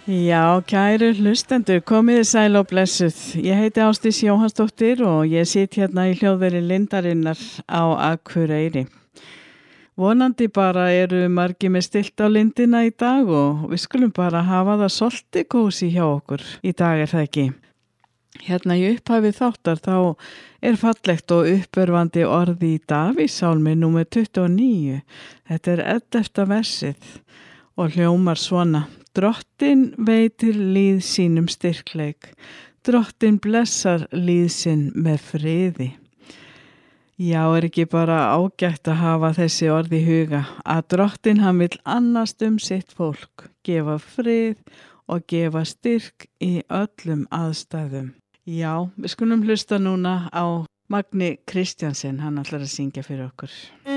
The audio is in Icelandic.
Já, kæru hlustendur, komið þið sæl og blessuð. Ég heiti Ásdís Jóhannsdóttir og ég sit hérna í hljóðveri Lindarinnar á Akureyri. Vonandi bara eru margir með stilt á lindina í dag og við skulum bara hafa það svolítið kósí hjá okkur. Í dag er það ekki. Hérna í upphafi þáttar þá er fallegt og uppörvandi orði í Davíðssálmi númer 29. Þetta er 11. versið og hljómar svona. Drottinn veitir líð sínum styrkleik. Drottinn blessar líð sinn með friði. Já, er ekki bara ágætt að hafa þessi orð í huga að Drottinn hann vill annast sitt fólk, gefa frið og gefa styrk í öllum aðstæðum. Já, við skulum hlusta núna á Magni Kristjansen, hann ætlar að syngja fyrir okkur.